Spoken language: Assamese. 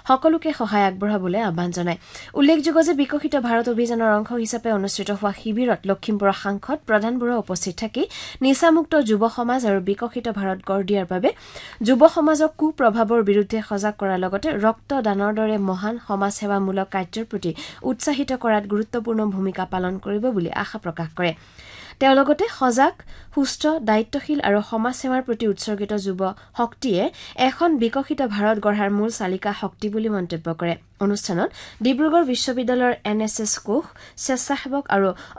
সকলোকে সহায় আগবঢ়াবলৈ আহ্বান জনায় উল্লেখযোগ্য যে বিকশিত ভাৰত অভিযানৰ অংশ হিচাপে অনুষ্ঠিত হোৱা শিবিৰত লখিমপুৰৰ সাংসদ প্ৰধান বৰুৱা উপস্থিত থাকি নিচামুক্ত যুৱ সমাজ আৰু বিকশিত ভাৰত গঢ় দিয়াৰ বাবে যুৱ সমাজক কুপ্ৰভাৱৰ বিৰুদ্ধে সজাগ কৰাৰ লগতে ৰক্তদানৰ দৰে মহান সমাজসেৱামূলক কাৰ্যৰ প্ৰতি উৎসাহিত কৰাত গুৰুত্বপূৰ্ণ ভূমিকা পালন কৰিব বুলি আশা প্ৰকাশ কৰে তেওঁ লগতে সজাগ সুস্থ দায়িত্বশীল আৰু সমাজসেৱাৰ প্ৰতি উৎসৰ্গিত যুৱ শক্তিয়ে এখন বিকশিত ভাৰত গঢ়াৰ মূল চালিকা শক্তি বুলি মন্তব্য কৰে অনুষ্ঠানত ডিব্ৰুগড় বিশ্ববিদ্যালয়ৰ NSS কোষ স্বেচ্ছাসেৱক আৰু